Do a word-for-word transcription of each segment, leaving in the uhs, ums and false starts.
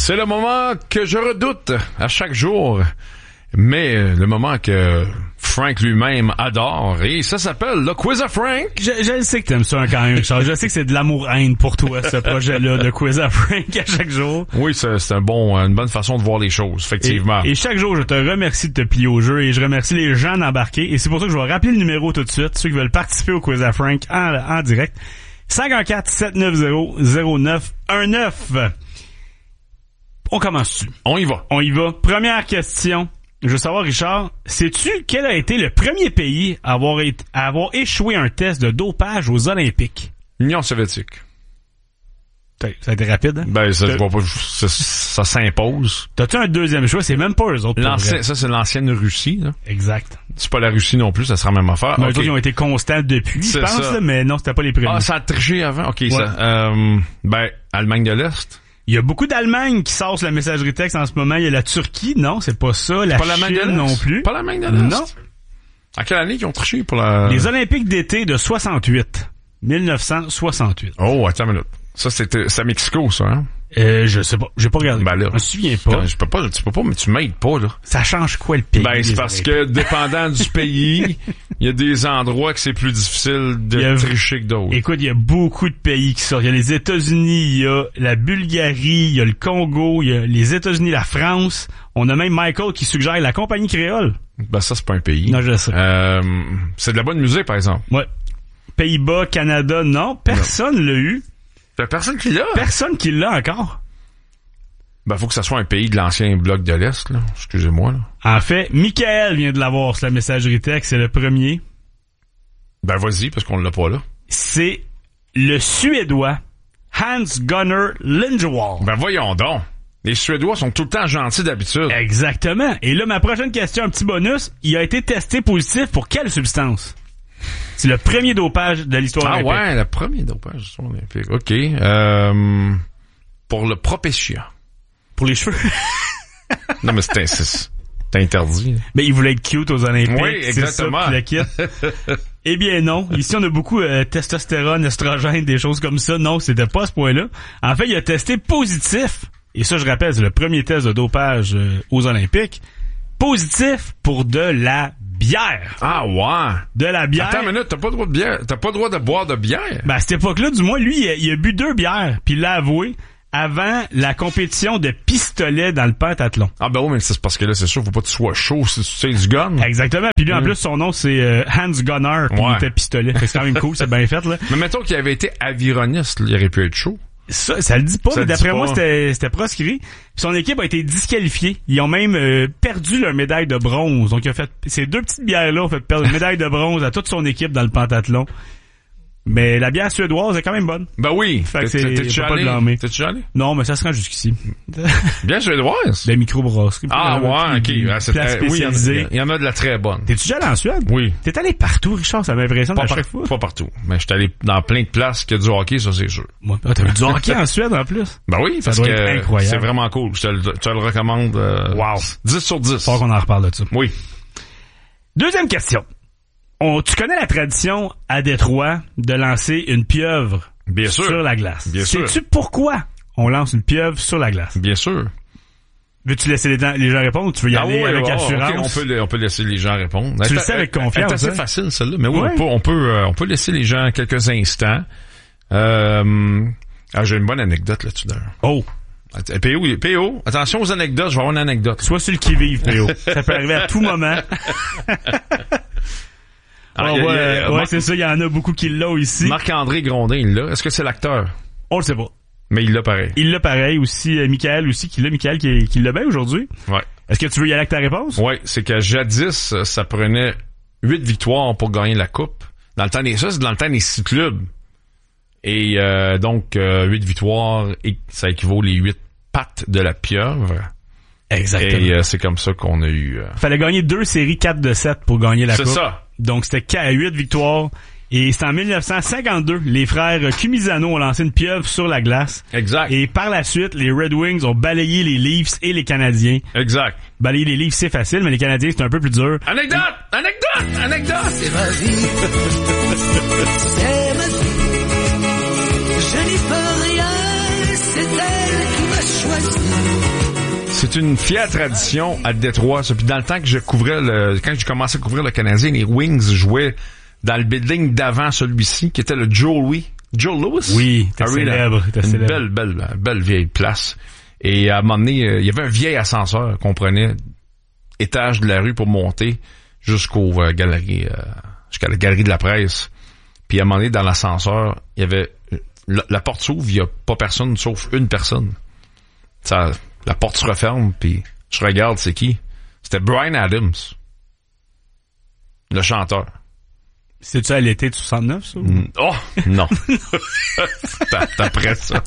C'est le moment que je redoute à chaque jour, mais le moment que Frank lui-même adore, et ça s'appelle le Quiz à Frank. Je, je sais que t'aimes ça quand même, Richard. Je sais que c'est de l'amour-haine pour toi, ce projet-là de Quiz à Frank à chaque jour. Oui, c'est, c'est un bon, une bonne façon de voir les choses, effectivement. Et, et chaque jour, je te remercie de te plier au jeu et je remercie les gens d'embarquer. Et c'est pour ça que je vais rappeler le numéro tout de suite, ceux qui veulent participer au Quiz à Frank en, en direct. cinq un quatre, sept neuf zéro, zéro neuf un neuf. On commence-tu? On y va. On y va. Première question. Je veux savoir, Richard, sais-tu quel a été le premier pays à avoir, été, à avoir échoué un test de dopage aux Olympiques? L'Union soviétique. Ça a été rapide, hein? Ben, ça, je vois pas, ça, ça s'impose. T'as-tu un deuxième choix? C'est même pas eux autres. L'ancien, ça, c'est l'ancienne Russie, là. Exact. C'est pas la Russie non plus, ça sera la même affaire. Mais okay. eux autres, ils ont été constants depuis, je pense, là, mais non, c'était pas les premiers. Ah, ça a triché avant? OK, ouais. ça. Euh, ben, Allemagne de l'Est. Il y a beaucoup d'Allemagne qui sortent la messagerie texte en ce moment. Il y a la Turquie, non, c'est pas ça. La pas Chine la non plus. Pas l'Allemagne de l'Est? Non. À quelle année qu'ils ont triché pour la... Les Olympiques d'été de soixante-huit. mille neuf cent soixante-huit. Oh, attends une minute. Ça, c'était, c'est à Mexico, ça, hein? Euh, je sais pas. J'ai pas regardé. Ben là. Je me souviens pas. Je peux pas, tu peux pas, mais tu m'aides pas, là. Ça change quoi, le pays? Ben, c'est parce que, dépendant du pays, il y a des endroits que c'est plus difficile de a, tricher que d'autres. Écoute, il y a beaucoup de pays qui sortent. Il y a les États-Unis, il y a la Bulgarie, il y a le Congo, il y a les États-Unis, la France. On a même Michael qui suggère la compagnie créole. Ben, ça, c'est pas un pays. Non, je sais. Euh, c'est de la bonne musique, par exemple. Ouais. Pays-Bas, Canada, non. Personne l'a eu. Y'a personne qui l'a? Personne qui l'a encore. Ben, faut que ça soit un pays de l'ancien bloc de l'Est, là. Excusez-moi, là. En fait, Michael vient de l'avoir sur la messagerie texte, c'est le premier. Ben, vas-y, parce qu'on l'a pas là. C'est le Suédois Hans-Gunnar Lindwall. Ben, voyons donc. Les Suédois sont tout le temps gentils d'habitude. Exactement. Et là, ma prochaine question, un petit bonus. Il a été testé positif pour quelle substance? C'est le premier dopage de l'histoire ah olympique. Ah ouais, le premier dopage de l'histoire olympique. OK. Euh, pour le propétia. Pour les cheveux? Non, mais c'est, c'est, c'est interdit. Mais il voulait être cute aux Olympiques. Oui, exactement. C'est ça, puis le kit. Eh bien non. Ici, on a beaucoup euh, testostérone, estrogène, des choses comme ça. Non, c'était pas à ce point-là. En fait, il a testé positif. Et ça, je rappelle, c'est le premier test de dopage euh, aux Olympiques. Positif pour de la bière. Ah ouais. De la bière. Attends une minute, t'as pas le droit de bière, t'as pas le droit de boire de bière. Ben à cette époque-là, du moins, lui, il a, il a bu deux bières, puis il l'a avoué avant la compétition de pistolet dans le pentathlon. Ah ben oui, mais c'est parce que là, c'est sûr, faut pas que tu sois chaud si tu sais du gun. Exactement. Puis lui, mmh. en plus, son nom, c'est euh, Hans Gunnar, puis ouais. il était pistolet. Fait que c'est quand même cool, c'est bien fait, là. Mais mettons qu'il avait été avironiste, il aurait pu être chaud. Ça, ça le dit pas, ça mais d'après pas. moi, c'était, c'était proscrit. Puis son équipe a été disqualifiée. Ils ont même euh, perdu leur médaille de bronze. Donc, il a fait, ces deux petites bières-là ont fait perdre une médaille de bronze à toute son équipe dans le pentathlon. Mais la bière suédoise est quand même bonne. Ben oui. Fait que c'est, t'es-tu allé? T'es-tu allé? Non, mais ça se rend jusqu'ici. Bien suédoise? La microbrasserie. Ah ouais, ok. Ah, c'est très, oui, il y en a de la très bonne. T'es-tu déjà allé en Suède? Oui. T'es allé partout, Richard, ça m'impressionne à chaque par, fois. Pas partout. Mais j'étais allé dans plein de places qui a du hockey, ça c'est sûr. Ouais. Ah, t'as vu du hockey en Suède en plus? Ben oui, ça parce doit que être incroyable. C'est vraiment cool. Je te le, je te le recommande. Euh, wow. dix sur dix. Faut qu'on en reparle de ça. Oui. Deuxième question. On, tu connais la tradition à Détroit de lancer une pieuvre Bien sûr. sur la glace. Bien sûr. Sais-tu pourquoi on lance une pieuvre sur la glace? Bien sûr. Veux-tu laisser les, les gens répondre ou tu veux y ah aller oui, avec oh, assurance? Okay, on, peut, on peut laisser les gens répondre. Tu le sais avec confiance. C'est assez hein? facile celle-là, mais oui, ouais. on peut, on peut, euh, on peut laisser les gens quelques instants. Euh, ah, j'ai une bonne anecdote là-dessus d'ailleurs. Oh. P O, P O, attention aux anecdotes, je vais avoir une anecdote. Sois sur le qui-vive, P O. Ça peut arriver à tout moment. Ah, oh, ouais, y a, y a, ouais Marc... c'est ça, il y en a beaucoup qui l'ont ici. Marc-André Grondin, il l'a. Est-ce que c'est l'acteur? On le sait pas. Mais il l'a pareil. Il l'a pareil aussi. Euh, Michael aussi, qui l'a. Michael qui, qui l'a bien aujourd'hui. Ouais. Est-ce que tu veux y aller avec ta réponse? Ouais, c'est que jadis, ça prenait huit victoires pour gagner la coupe. Dans le temps des, ça, c'est dans le temps des six clubs. Et euh, donc, euh, huit victoires, et ça équivaut les huit pattes de la pieuvre. Exactement. Et euh, c'est comme ça qu'on a eu... Euh... Fallait gagner deux séries quatre de sept pour gagner la c'est coupe. C'est ça. Donc, c'était huit victoires. Et c'est en dix-neuf cent cinquante-deux, les frères Cumisano ont lancé une pieuvre sur la glace. Exact. Et par la suite, les Red Wings ont balayé les Leafs et les Canadiens. Exact. Balayer les Leafs, c'est facile, mais les Canadiens, c'est un peu plus dur. Anecdote! Anecdote! Anecdote! C'est ma vie. C'est ma vie. Je n'y peux rien. C'est elle qui m'a C'est une fière tradition à Détroit. Ça. Puis dans le temps que je couvrais le, quand j'ai commencé à couvrir le Canadien, les Wings jouaient dans le building d'avant celui-ci, qui était le Joe Louis. Joe Louis? Oui, t'es célèbre. T'es Une célèbre. belle, belle, belle vieille place. Et à un moment donné, il y avait un vieil ascenseur qu'on prenait étage de la rue pour monter jusqu'aux euh, galeries, euh, jusqu'à la galerie de la presse. Puis à un moment donné, dans l'ascenseur, il y avait la, la porte s'ouvre, il y a pas personne sauf une personne. Ça, la porte se referme, puis je regarde, c'est qui? C'était Bryan Adams, le chanteur. C'est-tu à l'été de soixante-neuf, ça? Mm. Oh, non. T'as, t'as après ça.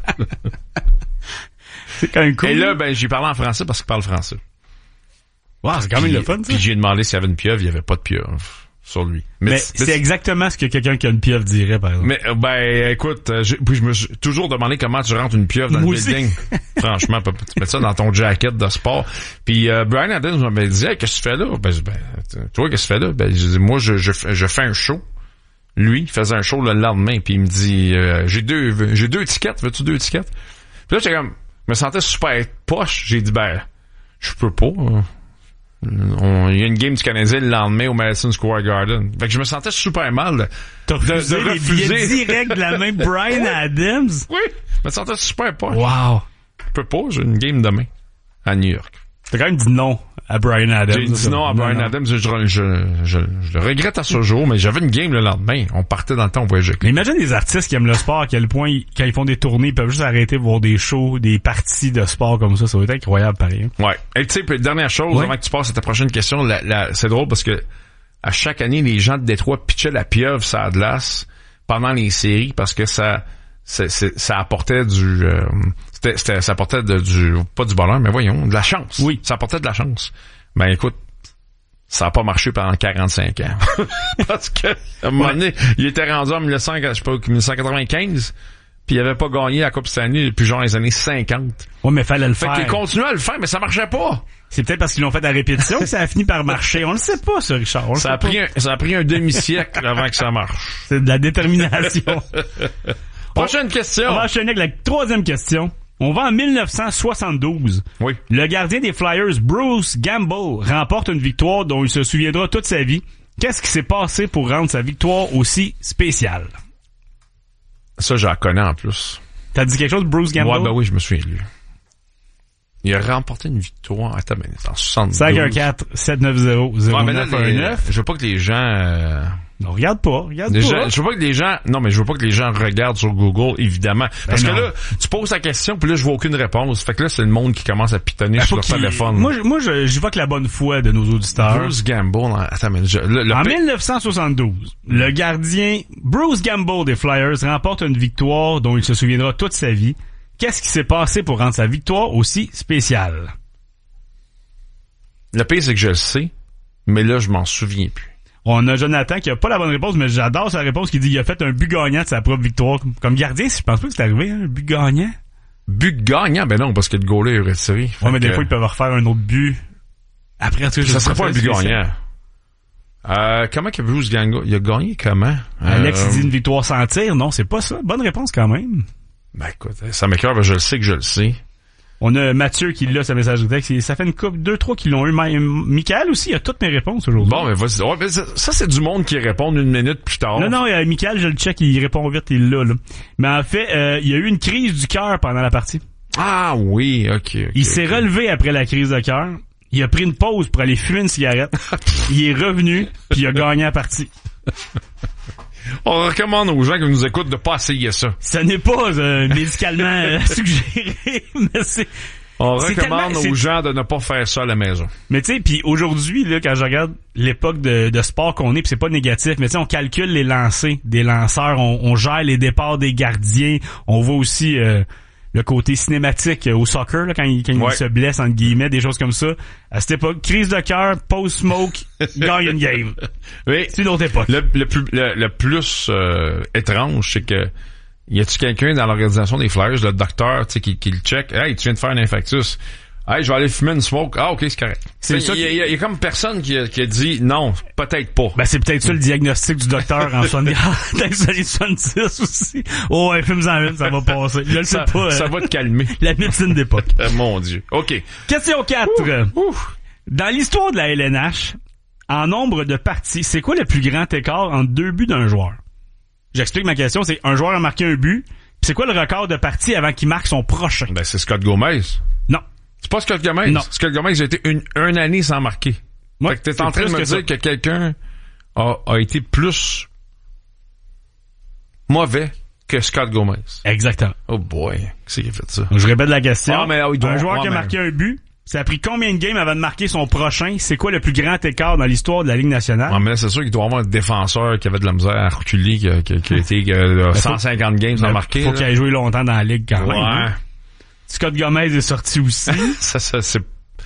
C'est quand même cool. Et là, ben, j'ai parlé en français parce qu'il parle français. Wow, c'est quand même le fun, ça. Puis j'ai demandé s'il y avait une pieuvre, il n'y avait pas de pieuvre sur lui. Mais, mais c'est, c'est exactement ce que quelqu'un qui a une pieuvre dirait, par exemple. Mais, ben, écoute, je, puis je me suis toujours demandé comment tu rentres une pieuvre dans Moi le aussi. building. Franchement, tu mets ça dans ton jacket de sport. Puis euh, Bryan Adams m'a dit, hey, qu'est-ce que tu fais là? Ben, ben toi, qu'est-ce que tu fais là? Ben, je dis, moi, je, je, je fais un show. Lui, il faisait un show le lendemain, puis il me dit, euh, j'ai deux, j'ai deux tickets, veux-tu deux tickets? Puis là, j'étais comme, je me sentais super poche. J'ai dit, ben, je peux pas. Hein. On, il y a une game du Canadien le lendemain au Madison Square Garden. Fait que je me sentais super mal. T'as refusé, de, de refuser les billets directs de la main Bryan Adams? Oui, je me sentais super poche. Wow. Je peux pas, j'ai une game demain à New York. T'as quand même dit non à Bryan Adams. J'ai dit non à Bryan non, non. Adams. Je, je, je, je, je le regrette à ce jour, mais j'avais une game le lendemain. On partait dans le temps, on voyageait. Mais imagine les artistes qui aiment le sport, à quel point, ils, quand ils font des tournées, ils peuvent juste arrêter de voir des shows, des parties de sport comme ça. Ça va être incroyable, pareil. Ouais. Et tu sais, dernière chose, ouais. Avant que tu passes à ta prochaine question, la, la, c'est drôle parce que à chaque année, les gens de Détroit pitchaient la pieuvre sur la glace pendant les séries parce que ça... C'est, c'est, ça apportait du, euh, c'était, c'était, ça apportait de, du, pas du bonheur, mais voyons, de la chance. Oui. Ça apportait de la chance. Ben, écoute, ça a pas marché pendant quarante-cinq ans. Parce que, à un moment donné, ouais. Il était rendu en mille neuf cents, je sais pas, dix-neuf cent quatre-vingt-quinze, puis il avait pas gagné la Coupe Stanley depuis genre les années cinquante. Ouais, mais fallait le faire. Fait qu'il continuait à le faire, mais ça marchait pas. C'est peut-être parce qu'ils l'ont fait à répétition que ça a fini par marcher. On le sait pas, ça, Richard. On ça a pris un, ça a pris un demi-siècle avant que ça marche. C'est de la détermination. Prochaine question. On va enchaîner avec la troisième question. On va en mille neuf cent soixante-douze. Oui. Le gardien des Flyers, Bruce Gamble, remporte une victoire dont il se souviendra toute sa vie. Qu'est-ce qui s'est passé pour rendre sa victoire aussi spéciale? Ça, j'en connais en plus. T'as dit quelque chose de Bruce Gamble? Ouais, ben oui, je me souviens de lui. Il a remporté une victoire. Attends, mais en soixante-douze. cinq un quatre sept neuf zéro zéro neuf un neuf. Je veux pas que les gens... Euh... Non, regarde pas, regarde les pas. Gens, je veux pas que les gens, non, mais je veux pas que les gens regardent sur Google, évidemment. Parce ben que là, tu poses la question, puis là, je vois aucune réponse. Fait que là, c'est le monde qui commence à pitonner ben, sur leur téléphone. Moi, je, moi, je, j'y vois que la bonne foi de nos auditeurs. Bruce Gamble, attends, mais je, le, le en p... mille neuf cent soixante-douze, le gardien Bruce Gamble des Flyers remporte une victoire dont il se souviendra toute sa vie. Qu'est-ce qui s'est passé pour rendre sa victoire aussi spéciale? Le pire, c'est que je le sais, mais là, je m'en souviens plus. On a Jonathan qui a pas la bonne réponse, mais j'adore sa réponse qui dit qu'il a fait un but gagnant de sa propre victoire. Comme gardien, je pense pas que c'est arrivé, hein, un but gagnant. But gagnant? Ben non, parce que le goaler est retiré. Ouais, mais que... des fois, ils peuvent refaire un autre but. Après, en tout cas, ça serait pas un but gagnant. Euh, comment que Bruce Gamble, il a gagné comment? Alex, euh... il dit une victoire sans tir. Non, c'est pas ça. Bonne réponse quand même. Ben écoute, ça m'écoeure, je le sais que je le sais. On a Mathieu qui l'a, sa message de texte. Ça fait une couple, deux, trois qui l'ont eu. Michael aussi, il a toutes mes réponses aujourd'hui. Bon, mais vas-y. Ouais, mais ça, ça, c'est du monde qui répond une minute plus tard. Non, non, euh, Michael, je le check, il répond vite, il l'a, là. Mais en fait, euh, il y a eu une crise du cœur pendant la partie. Ah oui, ok. okay il s'est okay. relevé après la crise de cœur. Il a pris une pause pour aller fumer une cigarette. Il est revenu, puis il a gagné la partie. On recommande aux gens qui nous écoutent de pas essayer ça. Ce n'est pas euh, médicalement euh, suggéré, mais c'est... On c'est recommande tellement, aux gens de ne pas faire ça à la maison. Mais tu sais, puis aujourd'hui, là, quand je regarde l'époque de, de sport qu'on est, puis c'est pas négatif, mais tu sais, on calcule les lancers des lanceurs, on, on gère les départs des gardiens, on voit aussi... Euh, le côté cinématique au soccer, là, quand il, quand ouais. il se blesse, entre guillemets, des choses comme ça. À cette époque, crise de cœur, post-smoke, gagne une game. Oui. C'est une autre époque. Le, le plus, le, le plus euh, étrange, c'est que y a-tu quelqu'un dans l'organisation des Flyers, le docteur, tu sais, qui, qui le check, hey, tu viens de faire un infarctus. Hey, je vais aller fumer une smoke. Ah, ok, c'est correct. Il y, y, y, y a comme personne qui a, qui a dit non, peut-être pas. Ben, c'est peut-être ça le diagnostic du docteur en soixante-dix aussi. Oh, ouais, fume-en une, ça va passer. Je le sais ça, pas. Ça euh, va te calmer. La médecine d'époque. Euh, mon Dieu. OK. Question quatre. Ouh, ouh. Dans l'histoire de la L N H, en nombre de parties, c'est quoi le plus grand écart entre deux buts d'un joueur? J'explique ma question, c'est un joueur a marqué un but, pis c'est quoi le record de parties avant qu'il marque son prochain? Ben, c'est Scott Gomez. Non. C'est pas Scott Gomez? Non. Scott Gomez a été une, une année sans marquer. Ouais, fait que t'es en train de me dire ça. que quelqu'un a, a été plus mauvais que Scott Gomez. Exactement. Oh boy. Qui qui a fait ça? Donc, je répète la question. Ah, mais, ah, oui, donc, un joueur ah, qui a mais... marqué un but, ça a pris combien de games avant de marquer son prochain? C'est quoi le plus grand écart dans l'histoire de la Ligue nationale? Ah, mais là, c'est sûr qu'il doit y avoir un défenseur qui avait de la misère à reculer, qui a, qui, qui a été euh, cent cinquante games sans marquer. Faut là. qu'il ait joué longtemps dans la Ligue quand ouais. même. Hein? Scott Gomez est sorti aussi. ça, ça, c'est...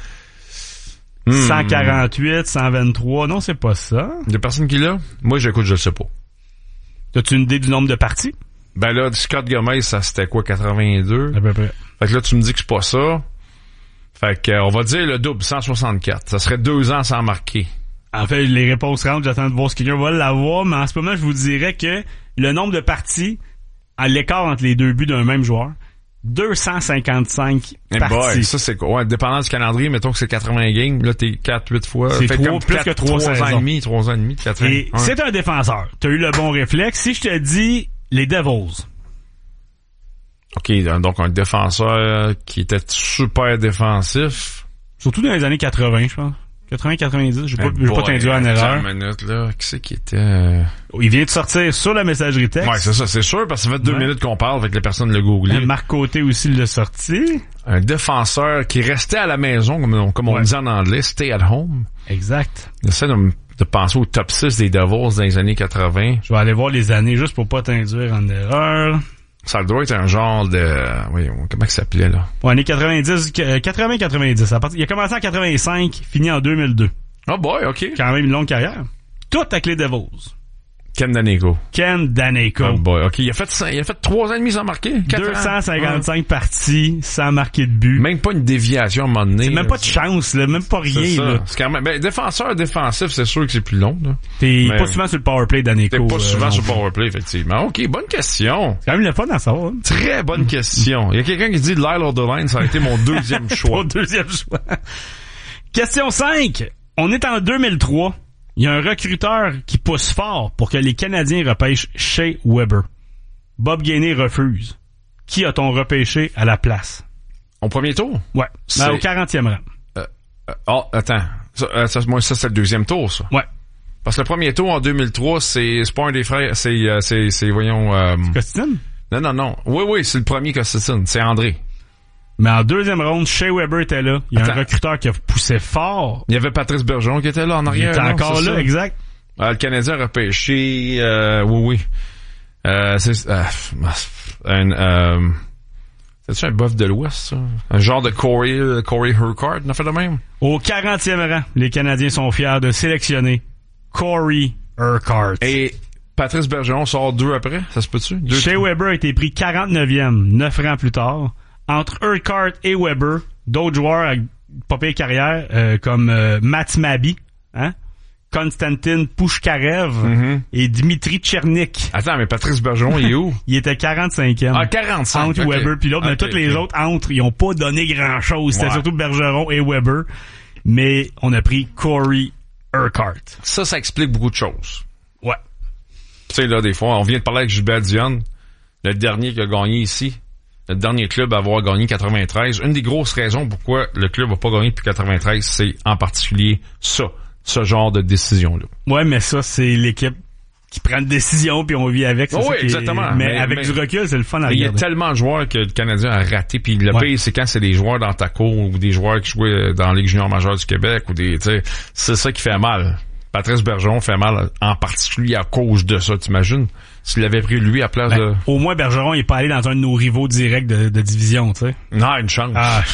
Hmm. cent quarante-huit, cent vingt-trois, non, c'est pas ça. Des personnes qui l'ont? Moi, j'écoute, je le sais pas. T'as-tu une idée du nombre de parties? Ben là, Scott Gomez, ça c'était quoi, quatre-vingt-deux? À peu près. Fait que là, tu me dis que c'est pas ça. Fait que, euh, on va dire le double, cent soixante-quatre. Ça serait deux ans sans marquer. En fait, les réponses rentrent, j'attends de voir si quelqu'un va l'avoir, mais en ce moment, je vous dirais que le nombre de parties, à l'écart entre les deux buts d'un même joueur, deux cent cinquante-cinq hey parties. Boy, ça c'est quoi? Ouais, dépendant du calendrier, mettons que c'est quatre-vingts games, là t'es quatre, huit fois. C'est fait trois, comme plus quatre, que trois trois saisons. ans et demi, trois ans et demi, quatre ans. Et ouais. c'est un défenseur. T'as eu le bon réflexe. Si je te dis les Devils. OK, donc un défenseur qui était super défensif. Surtout dans les années quatre-vingts, je pense. quatre-vingts quatre-vingt-dix, j'ai pas, hey j'ai boy, pas t'induit en erreur. Une minute, là. Qui c'est qui était... Euh... Il vient de sortir sur la messagerie texte. Ouais, c'est ça, c'est sûr, parce que ça fait deux ouais. minutes qu'on parle, avec que les personnes le googlent. Marc Côté aussi l'a sorti. Un défenseur qui restait à la maison, comme on, comme on ouais. dit en anglais, stay at home. Exact. J'essaie de, de penser au top six des Devils dans les années quatre-vingts. Je vais aller voir les années juste pour pas t'induire en erreur. Ça doit être un genre de... Oui, comment il s'appelait, là? Ouais, années quatre-vingt-dix, quatre-vingts quatre-vingt-dix. Il a commencé en quatre-vingt-cinq, fini en deux mille deux. Oh boy, OK. Quand même une longue carrière. Tout avec les Devils. Ken Daneyko. Ken Daneyko. Oh boy, OK. Il a fait, il a fait trois ans et demi sans marquer. deux cent cinquante-cinq ans. Parties sans marquer de but. Même pas une déviation à un moment donné. C'est même là, pas de chance, là. Même pas rien, c'est ça. là. C'est quand même, ben, défenseur défensif, c'est sûr que c'est plus long, là. T'es mais, pas souvent sur le powerplay Daneyko. T'es pas souvent euh, sur le powerplay, effectivement. OK, bonne question. C'est quand même le fun d'en savoir. Hein? Très bonne question. Il y a quelqu'un qui dit Lyle O'Doline, ça a été mon deuxième choix. Mon deuxième choix. Question cinq. On est en deux mille trois. Il y a un recruteur qui pousse fort pour que les Canadiens repêchent Shea Weber. Bob Gainey refuse. Qui a-t-on repêché à la place? Au premier tour? Ouais. Ben, au quarantième rang. Euh, euh, oh, attends. Ça, euh, ça, moi, ça, c'est le deuxième tour, ça. Ouais. Parce que le premier tour, en deux mille trois, c'est, c'est pas un des frères, c'est, euh, c'est, c'est, voyons, euh... Costine? Non, non, non. Oui, oui, c'est le premier Costine. C'est André. Mais en deuxième ronde, Shea Weber était là. Il y a Attends. un recruteur qui a poussé fort. Il y avait Patrice Bergeron qui était là en arrière. Il était non, encore là, ça. exact. Euh, le Canadien a repêché, euh, oui, oui. Euh, c'est, euh, un, euh, c'est-tu un boeuf de l'Ouest, ça? Un genre de Corey, euh, Corey Urquhart, on a fait de même? Au quarantième rang, les Canadiens sont fiers de sélectionner Corey Urquhart. Et Patrice Bergeron sort deux après, ça se peut-tu? Deux Shea Weber a été pris quarante-neuvième, neuf rangs plus tard. Entre Urquhart et Weber, d'autres joueurs avec pas pire carrière, euh, comme euh, Matt Maby, hein? Konstantin Pushkarev mm-hmm. et Dmitri Tchernik. Attends, mais Patrice Bergeron, il est où? Il était quarante-cinquième. Ah, quarante-cinq. Entre okay. Weber puis l'autre, okay, mais tous okay. les autres entre, ils ont pas donné grand-chose. C'était ouais. surtout Bergeron et Weber. Mais on a pris Corey Urquhart. Ça, ça explique beaucoup de choses. Ouais. Tu sais, là, des fois, on vient de parler avec Gilbert Dionne, le dernier qui a gagné ici. Le dernier club à avoir gagné quatre-vingt-treize. Une des grosses raisons pourquoi le club n'a pas gagné depuis quatre-vingt-treize, c'est en particulier ça. Ce genre de décision-là. Ouais, mais ça, c'est l'équipe qui prend une décision puis on vit avec. C'est oh ça oui, qui exactement. Est... Mais, mais avec mais, du recul, c'est le fun à regarder. Il y a tellement de joueurs que le Canadien a raté. Puis le ouais. pire, c'est quand c'est des joueurs dans ta cour ou des joueurs qui jouaient dans la Ligue junior majeure du Québec ou des, tu sais, c'est ça qui fait mal. Patrice Bergeron fait mal en particulier à cause de ça, t'imagines? S'il avait pris lui à place ben, de... Au moins, Bergeron, il est pas allé dans un de nos rivaux directs de, de division, tu sais. Non, une chance. Ah,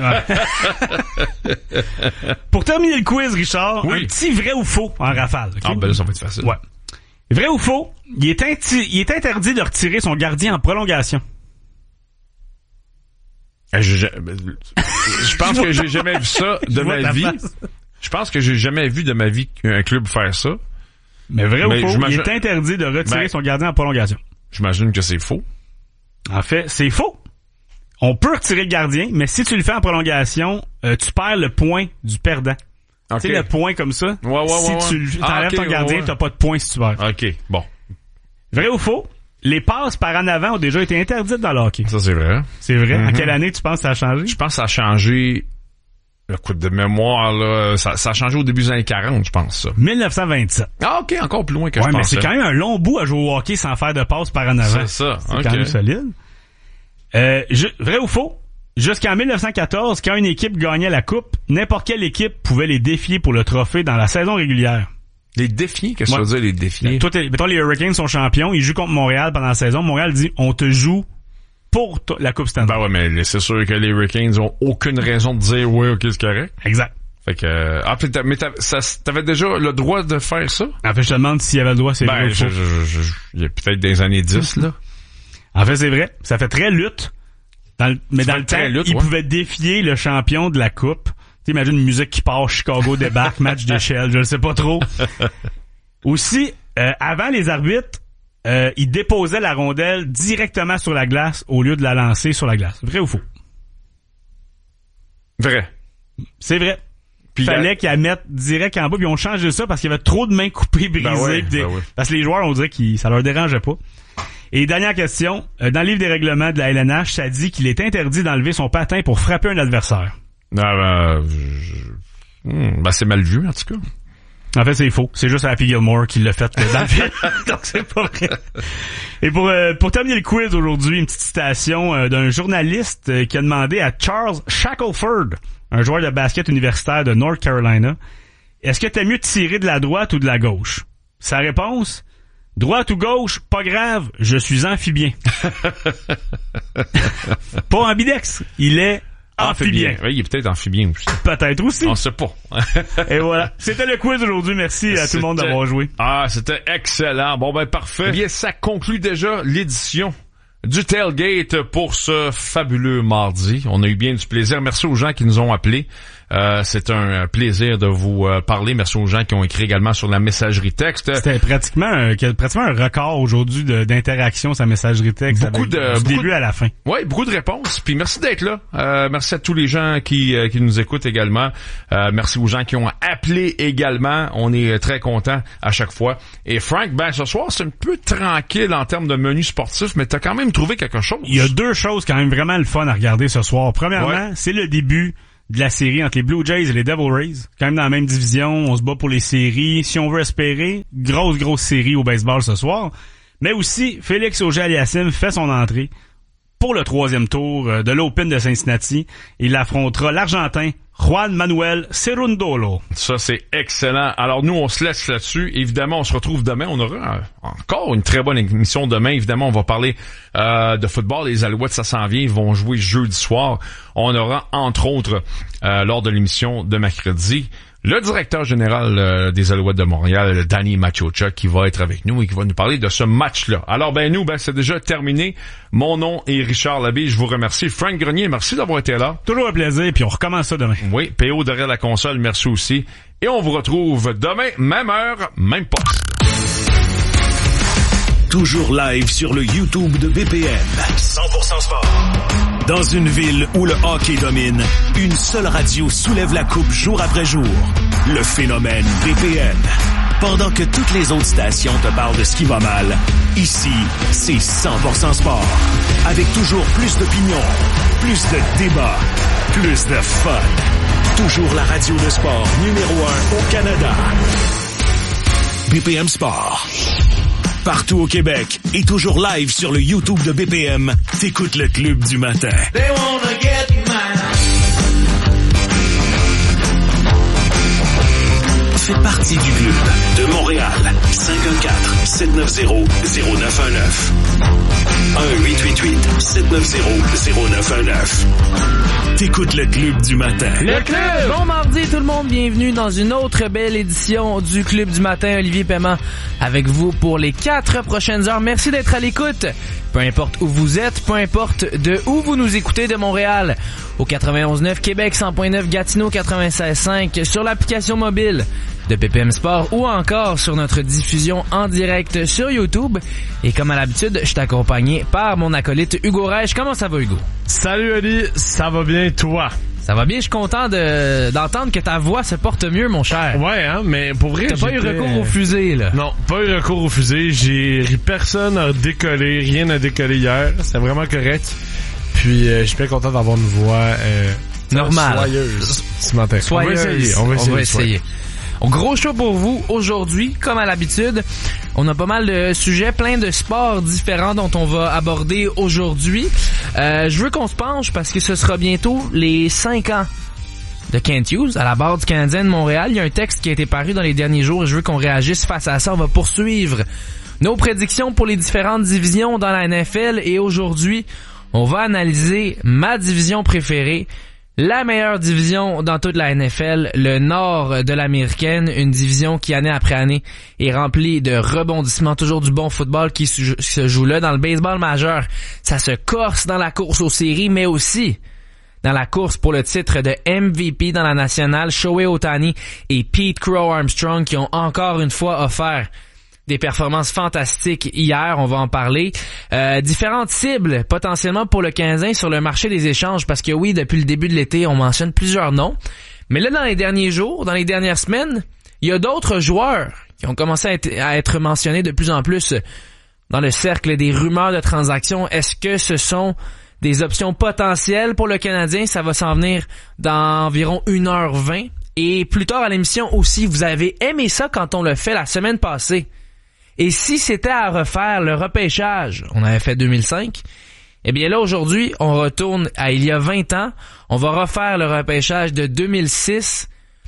ouais. Pour terminer le quiz, Richard, oui. un petit vrai ou faux en rafale. Okay? Ah, ben là, ça va être facile. Ouais. Vrai ou faux, il est, inti- il est interdit de retirer son gardien en prolongation. Je, je, je pense que j'ai jamais vu ça de ma vie. Je pense que j'ai jamais vu de ma vie un club faire ça. Mais vrai Mais ou faux, il j'imagine- est interdit de retirer Ben- son gardien en prolongation. J'imagine que c'est faux. En fait, c'est faux. On peut retirer le gardien, mais si tu le fais en prolongation, euh, tu perds le point du perdant. Ok. Tu sais, le point comme ça, Ouais, ouais, si ouais, tu ouais. t'enlèves Ah, ok, ton gardien, ouais, ouais. t'as pas de points si tu perds. OK, bon. Vrai ou faux? Les passes par en avant ont déjà été interdites dans le hockey. Ça, c'est vrai. C'est vrai? En Mhm. quelle année tu penses que ça a changé? Je pense que ça a changé... Le coup de mémoire, là, ça, ça a changé au début des années quarante, je pense, ça. dix-neuf cent vingt-sept. Ah, OK, encore plus loin que Ouais, je mais pensais. c'est quand même un long bout à jouer au hockey sans faire de passe par en avant. C'est ça, C'est OK. quand même solide. Euh, ju- vrai ou faux? Jusqu'en dix-neuf cent quatorze, quand une équipe gagnait la coupe, n'importe quelle équipe pouvait les défier pour le trophée dans la saison régulière. Les défier, qu'est-ce que Ouais. ça veut dire, les défier? Toi, t'es- mettons, les Hurricanes sont champions, ils jouent contre Montréal pendant la saison. Montréal dit, on te joue pour to- la Coupe Stanley. Ben ouais, mais c'est sûr que les Hurricanes ont aucune raison de dire « Ouais, OK, c'est correct Exact. ». Fait que... euh, Ah, puis t'as- mais t'as- ça- t'avais déjà le droit de faire ça? En fait, je te demande s'il y avait le droit, c'est vrai Ben, ou je, faux. je, je, je- il y a peut-être des années dix, là. En fait, c'est vrai. Ça fait très lutte. Dans le- mais Ça dans fait le temps, très lutte, ils ouais. pouvaient défier le champion de la coupe. Tu imagines une musique qui part, Chicago débarque, match d'échelle, je ne sais pas trop. Aussi, euh, avant les arbitres, euh, ils déposaient la rondelle directement sur la glace au lieu de la lancer sur la glace. Vrai ou faux? Vrai. C'est vrai. Puis Fallait la- qu'ils la mettent direct en bas, puis ils ont changé ça parce qu'il y avait trop de mains coupées, brisées. Ben ouais, puis des- ben ouais. Parce que les joueurs, on dirait que ça leur dérangeait pas. Et dernière question, euh, dans le livre des règlements de la L N H, ça dit qu'il est interdit d'enlever son patin pour frapper un adversaire. Ah, ben, je- hmm, ben, c'est mal vu, en tout cas. En fait, c'est faux. C'est juste Happy Gilmore qui l'a fait euh, dans le film. Donc, c'est pas vrai. Et pour, euh, pour terminer le quiz aujourd'hui, une petite citation euh, d'un journaliste euh, qui a demandé à Charles Shackelford, un joueur de basket universitaire de North Carolina, est-ce que t'aimes mieux tirer de la droite ou de la gauche? Sa réponse, droite ou gauche, pas grave, je suis amphibien. Pas ambidex, il est amphibien. Oui, il est peut-être amphibien aussi. Peut-être aussi. On sait pas. Et voilà. C'était le quiz aujourd'hui. Merci à tout le monde C'était- d'avoir joué. Ah, c'était excellent. Bon, ben, parfait. Eh bien, ça conclut déjà l'édition du Tailgate pour ce fabuleux mardi. On a eu bien du plaisir. Merci aux gens qui nous ont appelés. Euh, c'est un plaisir de vous euh, parler. Merci aux gens qui ont écrit également sur la messagerie texte. C'était pratiquement un, pratiquement un record aujourd'hui de- d'interaction sur la messagerie texte. Beaucoup avec- de- du beaucoup début de- à la fin. Oui, beaucoup de réponses. Puis merci d'être là. Euh, merci à tous les gens qui, euh, qui nous écoutent également. Euh, merci aux gens qui ont appelé également. On est très contents à chaque fois. Et Frank, ben ce soir, c'est un peu tranquille en termes de menu sportif, mais t'as quand même trouvé quelque chose. Il y a deux choses quand même vraiment le fun à regarder ce soir. Premièrement, Ouais. c'est le début de la série entre les Blue Jays et les Devil Rays. Quand même dans la même division, on se bat pour les séries. Si on veut espérer, grosse, grosse série au baseball ce soir. Mais aussi, Félix Auger-Aliassime fait son entrée pour le troisième tour euh, de l'Open de Cincinnati. Il affrontera l'Argentin Juan Manuel Cerundolo. Ça, c'est excellent. Alors, nous, on se laisse là-dessus. Évidemment, on se retrouve demain. On aura euh, encore une très bonne émission demain. Évidemment, on va parler euh, de football. Les Alouettes, ça s'en vient. Ils vont jouer jeudi soir. On aura, entre autres, euh, lors de l'émission de mercredi, le directeur général euh, des Alouettes de Montréal, Danny Machocha, qui va être avec nous et qui va nous parler de ce match-là. Alors, ben nous, ben c'est déjà terminé. Mon nom est Richard Labbé. Je vous remercie. Frank Grenier, merci d'avoir été là. Toujours un plaisir, puis on recommence ça demain. Oui, P O derrière la console, merci aussi. Et on vous retrouve demain, même heure, même poste. Toujours live sur le YouTube de B P M. cent pour cent sport. Dans une ville où le hockey domine, une seule radio soulève la coupe jour après jour. Le phénomène B P M. Pendant que toutes les autres stations te parlent de ce qui va mal, ici, c'est cent pour cent sport. Avec toujours plus d'opinions, plus de débats, plus de fun. Toujours la radio de sport numéro un au Canada. B P M Sport. Partout au Québec et toujours live sur le YouTube de B P M, t'écoutes le Club du matin. They wanna get mine. Fais partie du club de Montréal. cinq un quatre, sept neuf zéro, zéro neuf un neuf. un huit huit huit, sept neuf zéro, zéro neuf un neuf. T'écoutes le Club du matin. Le club! Bon mardi tout le monde, bienvenue dans une autre belle édition du Club du matin. Olivier Paiement avec vous pour les quatre prochaines heures. Merci d'être à l'écoute. Peu importe où vous êtes, peu importe de où vous nous écoutez de Montréal, au quatre-vingt-onze neuf Québec, cent point neuf Gatineau, quatre-vingt-seize cinq, sur l'application mobile de B P M Sport ou encore sur notre diffusion en direct sur YouTube. Et comme à l'habitude, je suis accompagné par mon acolyte Hugo Reich. Comment ça va, Hugo? Salut Ali, ça va bien toi? Ça va bien, je suis content de, d'entendre que ta voix se porte mieux, mon cher. Ouais, hein, mais pour vrai, t'as pas eu recours au fusée, là? Non, pas eu recours au fusée. J'ai personne n'a décollé, rien n'a décollé hier. C'était vraiment correct. Puis, euh, je suis bien content d'avoir une voix euh, normale, soyeuse ce matin. Soyeuse. On va essayer. On va essayer. On va essayer. Gros show pour vous aujourd'hui, comme à l'habitude. On a pas mal de sujets, plein de sports différents dont on va aborder aujourd'hui. Euh, je veux qu'on se penche parce que ce sera bientôt les cinq ans de Kent Hughes à la barre du Canadien de Montréal. Il y a un texte qui a été paru dans les derniers jours et je veux qu'on réagisse face à ça. On va poursuivre nos prédictions pour les différentes divisions dans la N F L et aujourd'hui, on va analyser ma division préférée. La meilleure division dans toute la N F L, le nord de l'américaine, une division qui année après année est remplie de rebondissements, toujours du bon football qui se joue là. Dans le baseball majeur, ça se corse dans la course aux séries, mais aussi dans la course pour le titre de M V P dans la nationale. Shohei Ohtani et Pete Crow Armstrong qui ont encore une fois offert des performances fantastiques hier, on va en parler. Euh, différentes cibles potentiellement pour le Canadien sur le marché des échanges, parce que oui, depuis le début de l'été, on mentionne plusieurs noms. Mais là, dans les derniers jours, dans les dernières semaines, il y a d'autres joueurs qui ont commencé à être, à être mentionnés de plus en plus dans le cercle des rumeurs de transactions. Est-ce que ce sont des options potentielles pour le Canadien? Ça va s'en venir dans environ une heure vingt. Et plus tard à l'émission aussi, vous avez aimé ça quand on l'a fait la semaine passée. Et si c'était à refaire le repêchage, on avait fait deux mille cinq, eh bien là aujourd'hui, on retourne à il y a vingt ans, on va refaire le repêchage de deux mille six,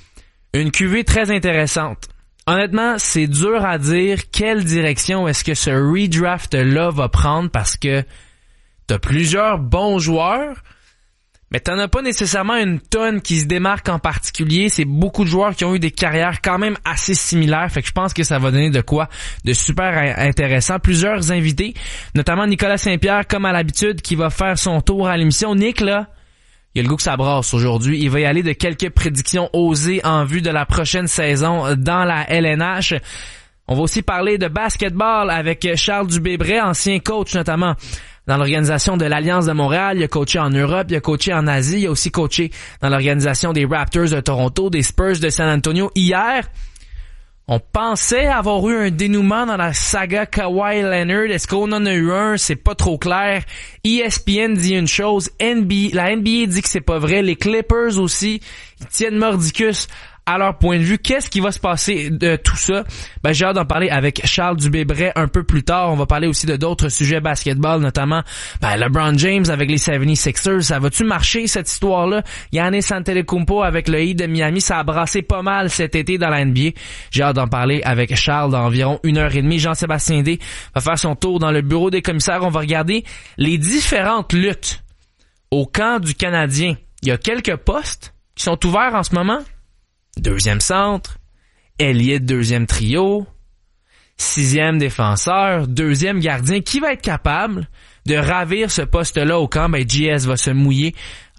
une cuvée très intéressante. Honnêtement, c'est dur à dire quelle direction est-ce que ce redraft-là va prendre parce que t'as plusieurs bons joueurs, mais t'en as pas nécessairement une tonne qui se démarque en particulier. C'est beaucoup de joueurs qui ont eu des carrières quand même assez similaires. Fait que je pense que ça va donner de quoi de super intéressant. Plusieurs invités, notamment Nicolas Saint-Pierre, comme à l'habitude, qui va faire son tour à l'émission. Nick, là, il y a le goût que ça brasse aujourd'hui. Il va y aller de quelques prédictions osées en vue de la prochaine saison dans la L N H. On va aussi parler de basketball avec Charles Dubébret, ancien coach notamment dans l'organisation de l'Alliance de Montréal. Il a coaché en Europe, il a coaché en Asie, il a aussi coaché dans l'organisation des Raptors de Toronto, des Spurs de San Antonio. Hier, on pensait avoir eu un dénouement dans la saga Kawhi Leonard. Est-ce qu'on en a eu un? C'est pas trop clair. E S P N dit une chose, N B A, la N B A dit que c'est pas vrai. Les Clippers aussi, ils tiennent mordicus à leur point de vue. Qu'est-ce qui va se passer de tout ça? Ben, j'ai hâte d'en parler avec Charles Dubébret un peu plus tard. On va parler aussi de d'autres sujets basketball, notamment ben, LeBron James avec les soixante-sixers. Ça va-tu marcher, cette histoire-là? Giannis Antetokounmpo avec le Heat de Miami. Ça a brassé pas mal cet été dans la N B A. J'ai hâte d'en parler avec Charles dans environ une heure et demie. Jean-Sébastien D va faire son tour dans le bureau des commissaires. On va regarder les différentes luttes au camp du Canadien. Il y a quelques postes qui sont ouverts en ce moment. Deuxième centre, Elliott deuxième trio, sixième défenseur, deuxième gardien. Qui va être capable de ravir ce poste-là au camp? Ben, J S va se mouiller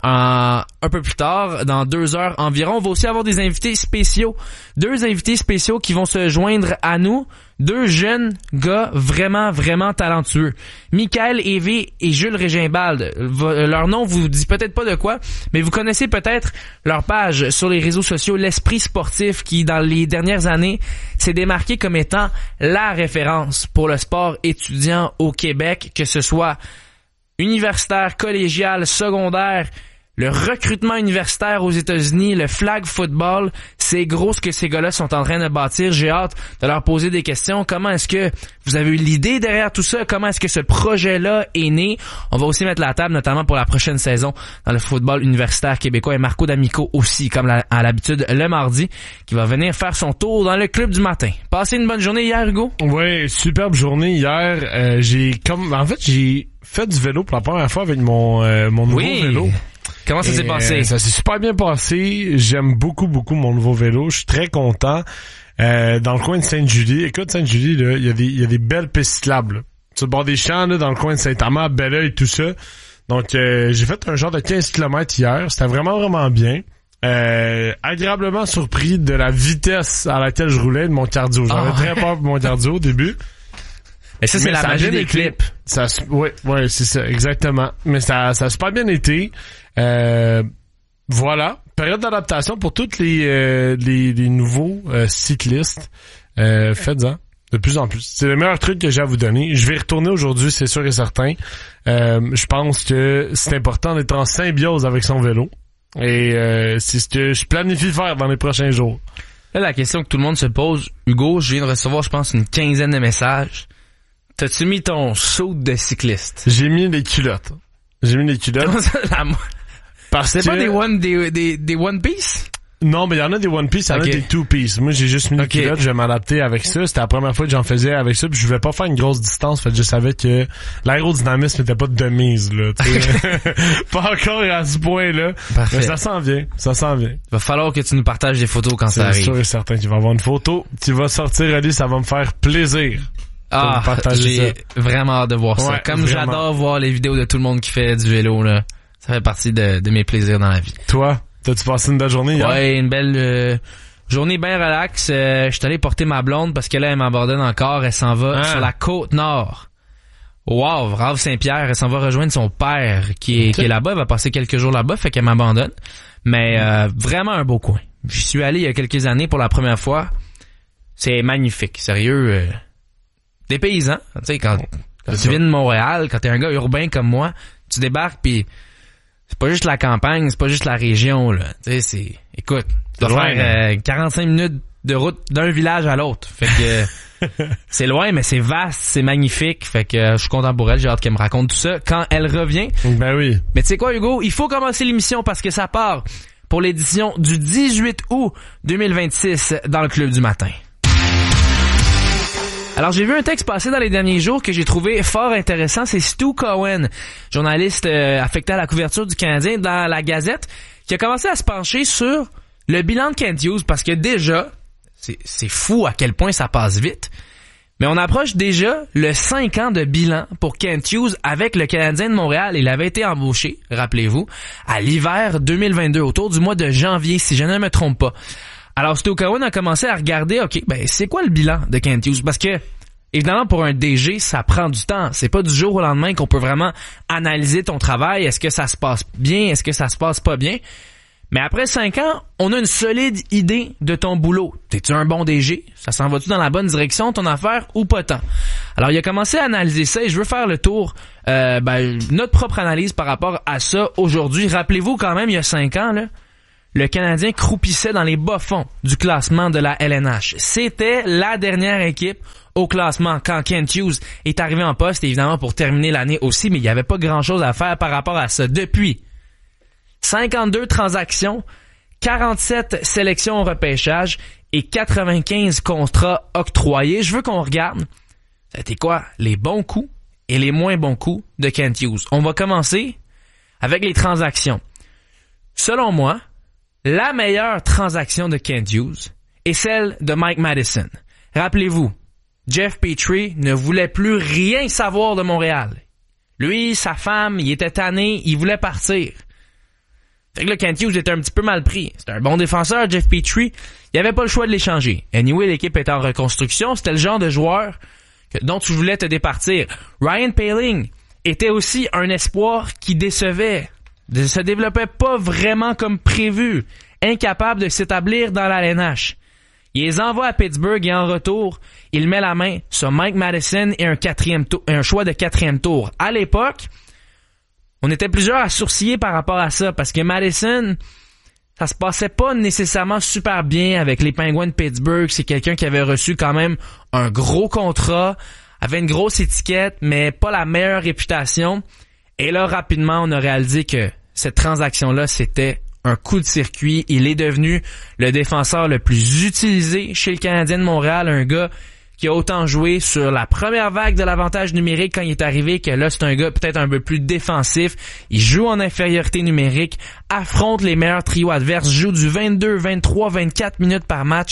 en, un peu plus tard, dans deux heures environ. On va aussi avoir des invités spéciaux. Deux invités spéciaux qui vont se joindre à nous. Deux jeunes gars vraiment, vraiment talentueux. Michael Hévé et Jules Régimbald. Leur nom vous dit peut-être pas de quoi, mais vous connaissez peut-être leur page sur les réseaux sociaux, l'Esprit Sportif, qui dans les dernières années s'est démarqué comme étant la référence pour le sport étudiant au Québec, que ce soit universitaire, collégial, secondaire, le recrutement universitaire aux États-Unis, le flag football. C'est gros ce que ces gars-là sont en train de bâtir. J'ai hâte de leur poser des questions. Comment est-ce que vous avez eu l'idée derrière tout ça? Comment est-ce que ce projet-là est né? On va aussi mettre la table, notamment pour la prochaine saison dans le football universitaire québécois. Et Marco D'Amico aussi, comme à l'habitude, le mardi, qui va venir faire son tour dans le club du matin. Passez une bonne journée hier, Hugo? Ouais, superbe journée hier. Euh, j'ai comme, en fait, j'ai fait du vélo pour la première fois avec mon, euh, mon nouveau oui. vélo. Comment ça Et s'est passé? Euh, ça s'est super bien passé. J'aime beaucoup, beaucoup mon nouveau vélo. Je suis très content. Euh, dans le coin de Sainte-Julie. Écoute, Sainte-Julie, là, il y a des, il y a des belles pistes cyclables, là. Tu sur le bord des champs, là, dans le coin de Saint-Amand, Belleuil, tout ça. Donc, euh, j'ai fait un genre de quinze kilomètres hier. C'était vraiment, vraiment bien. Euh, agréablement surpris de la vitesse à laquelle je roulais, de mon cardio. J'avais Oh. très peur pour mon cardio au début. Mais ça, c'est Mais la ça a magie bien des été. clips. Ça, oui, ouais, c'est ça, exactement. Mais ça, ça a super bien été. Euh, voilà. Période d'adaptation pour tous les, euh, les, les nouveaux euh, cyclistes. Euh, faites-en. De plus en plus. C'est le meilleur truc que j'ai à vous donner. Je vais y retourner aujourd'hui, c'est sûr et certain. Euh, je pense que c'est important d'être en symbiose avec son vélo. Et euh, c'est ce que je planifie faire dans les prochains jours. Là, la question que tout le monde se pose, Hugo, je viens de recevoir, je pense, une quinzaine de messages. T'as-tu mis ton saut de cycliste? J'ai mis les culottes. J'ai mis les culottes. Comment ça, la mo- Parce C'est que... pas des one, des, des, des One Piece? Non, mais il y en a des One Piece, il y en Ok. a des Two Piece. Moi, j'ai juste mis Ok. les culottes, je vais m'adapter avec ça. C'était la première fois que j'en faisais avec ça, puis je voulais pas faire une grosse distance, fait que je savais que l'aérodynamisme n'était pas de mise, là, tu sais. Pas encore à ce point-là. Parfait. Mais ça s'en vient, ça s'en vient. Va falloir que tu nous partages des photos quand ça C'est arrive. sûr et certain qu'il va y avoir une photo. Tu vas sortir, Ali, ça va me faire plaisir. Ah, de partager j'ai vraiment hâte de voir ça. Ouais, Comme vraiment. j'adore voir les vidéos de tout le monde qui fait du vélo, là. Ça fait partie de, de mes plaisirs dans la vie. Toi, t'as-tu passé une belle journée hier? Ouais, une belle euh, journée bien relax. Euh, je suis allé porter ma blonde parce que là, elle m'abandonne encore. Elle s'en va Ah. sur la côte nord. Wow, Rave Saint-Pierre, elle s'en va rejoindre son père qui est, Ok. qui est là-bas. Elle va passer quelques jours là-bas, fait qu'elle m'abandonne. Mais euh, vraiment un beau coin. J'y suis allé il y a quelques années pour la première fois. C'est magnifique, sérieux. Euh, des paysans, tu sais, quand, quand tu ça. viens de Montréal, quand t'es un gars urbain comme moi, tu débarques puis c'est pas juste la campagne, c'est pas juste la région, là. Tu sais, c'est... Écoute, tu dois loin, faire euh, quarante-cinq minutes de route d'un village à l'autre. Fait que... c'est loin, mais c'est vaste, c'est magnifique. Fait que euh, je suis content pour elle, j'ai hâte qu'elle me raconte tout ça quand elle revient. Ben oui. Mais tu sais quoi, Hugo? Il faut commencer l'émission parce que ça part pour l'édition du dix-huit août deux mille vingt-six dans le Club du matin. Alors, j'ai vu un texte passer dans les derniers jours que j'ai trouvé fort intéressant. C'est Stu Cohen, journaliste euh, affecté à la couverture du Canadien dans la Gazette, qui a commencé à se pencher sur le bilan de Kent Hughes parce que déjà, c'est, c'est fou à quel point ça passe vite, mais on approche déjà le cinq ans de bilan pour Kent Hughes avec le Canadien de Montréal. Il avait été embauché, rappelez-vous, à l'hiver deux mille vingt-deux, autour du mois de janvier, si je ne me trompe pas. Alors, Stu Cohen a commencé à regarder, OK, ben c'est quoi le bilan de Kent Hughes? Parce que, évidemment, pour un D G, ça prend du temps. C'est pas du jour au lendemain qu'on peut vraiment analyser ton travail. Est-ce que ça se passe bien? Est-ce que ça se passe pas bien? Mais après cinq ans, on a une solide idée de ton boulot. T'es-tu un bon D G? Ça s'en va-tu dans la bonne direction, ton affaire, ou pas tant? Alors, il a commencé à analyser ça et je veux faire le tour, euh, ben, notre propre analyse par rapport à ça aujourd'hui. Rappelez-vous quand même, il y a cinq ans, là, le Canadien croupissait dans les bas-fonds du classement de la L N H. C'était la dernière équipe au classement quand Kent Hughes est arrivé en poste, évidemment pour terminer l'année aussi, mais il n'y avait pas grand-chose à faire par rapport à ça. Depuis, cinquante-deux transactions, quarante-sept sélections au repêchage et quatre-vingt-quinze contrats octroyés. Je veux qu'on regarde, c'était quoi, les bons coups et les moins bons coups de Kent Hughes. On va commencer avec les transactions. Selon moi, la meilleure transaction de Kent Hughes est celle de Mike Madison. Rappelez-vous, Jeff Petrie ne voulait plus rien savoir de Montréal. Lui, sa femme, il était tanné, il voulait partir. Fait que là, Kent Hughes était un petit peu mal pris. C'était un bon défenseur, Jeff Petrie. Il n'y avait pas le choix de l'échanger. Anyway, l'équipe était en reconstruction. C'était le genre de joueur que, dont tu voulais te départir. Ryan Poehling était aussi un espoir qui décevait. Ne se développait pas vraiment comme prévu. Incapable de s'établir dans la L N H. Il les envoie à Pittsburgh et en retour, il met la main sur Mike Madison et un quatrième tour, un choix de quatrième tour. À l'époque, on était plusieurs à sourciller par rapport à ça parce que Madison, ça se passait pas nécessairement super bien avec les Penguins de Pittsburgh. C'est quelqu'un qui avait reçu quand même un gros contrat, avait une grosse étiquette, mais pas la meilleure réputation. Et là, rapidement, on a réalisé que cette transaction-là, c'était un coup de circuit. Il est devenu le défenseur le plus utilisé chez le Canadien de Montréal, un gars qui a autant joué sur la première vague de l'avantage numérique quand il est arrivé, que là, c'est un gars peut-être un peu plus défensif. Il joue en infériorité numérique, affronte les meilleurs trios adverses, joue du vingt-deux, vingt-trois, vingt-quatre minutes par match.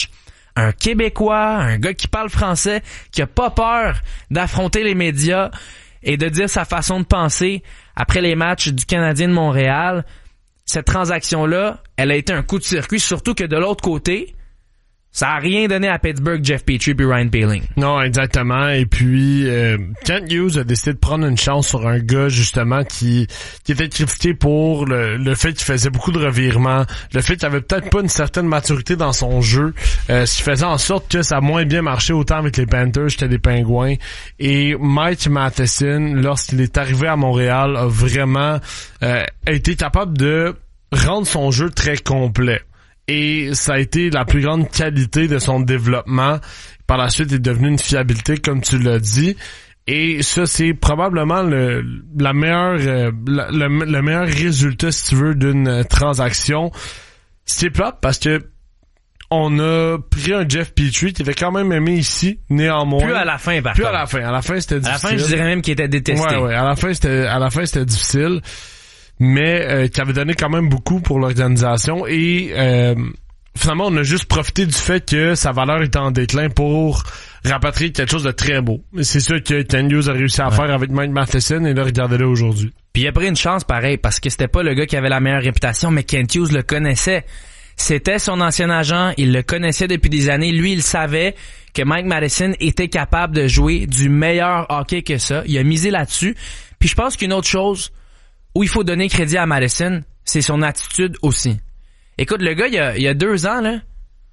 un Québécois, un gars qui parle français, qui a pas peur d'affronter les médias et de dire sa façon de penser après les matchs du Canadien de Montréal. Cette transaction-là, elle a été un coup de circuit, surtout que de l'autre côté, ça a rien donné à Pittsburgh, Jeff Petrie et Ryan Poehling. Non, exactement. Et puis, euh, Kent Hughes a décidé de prendre une chance sur un gars, justement, qui qui était critiqué pour le, le fait qu'il faisait beaucoup de revirements, le fait qu'il avait peut-être pas une certaine maturité dans son jeu, euh, ce qui faisait en sorte que ça a moins bien marché autant avec les Panthers que les Pingouins. Et Mike Matheson, lorsqu'il est arrivé à Montréal, a vraiment euh, été capable de rendre son jeu très complet. Et ça a été la plus grande qualité de son développement. Par la suite, il est devenu une fiabilité, comme tu l'as dit. Et ça, c'est probablement le, la meilleure, euh, le, le meilleur résultat, si tu veux, d'une transaction. C'est plate parce que on a pris un Jeff Petrie qui était quand même aimé ici, néanmoins. Plus à la fin, par Plus contre. à la fin. À la fin, c'était difficile. À la fin, je dirais même qu'il était détesté. Ouais, ouais. À la fin, c'était, à la fin, c'était difficile. Mais euh, qui avait donné quand même beaucoup pour l'organisation et euh, finalement on a juste profité du fait que sa valeur était en déclin pour rapatrier quelque chose de très beau. C'est ça que Kent Hughes a réussi à ouais. faire avec Mike Matheson et là regardez-le aujourd'hui. Puis il a pris une chance pareil parce que c'était pas le gars qui avait la meilleure réputation, mais Kent Hughes le connaissait. C'était son ancien agent, il le connaissait depuis des années. Lui, il savait que Mike Matheson était capable de jouer du meilleur hockey que ça. Il a misé là-dessus. Puis je pense qu'une autre chose où il faut donner crédit à Matheson, c'est son attitude aussi. Écoute, le gars, il y a, il y a deux ans, là,